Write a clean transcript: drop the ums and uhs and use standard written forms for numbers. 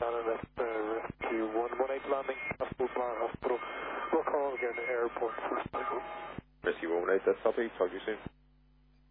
That's Rescue 118 landing, Hospital Plan Hospital. We'll call again to airport. Rescue 118, that's copy. Talk to you soon.